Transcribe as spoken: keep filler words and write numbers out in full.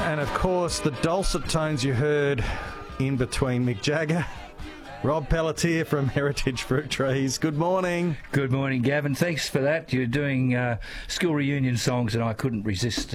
And of course, the dulcet tones you heard in between Mick Jagger, Rob Pelletier from Heritage Fruit Trees. Good morning. Good morning, Gavin. Thanks for that. You're doing uh, school reunion songs, and I couldn't resist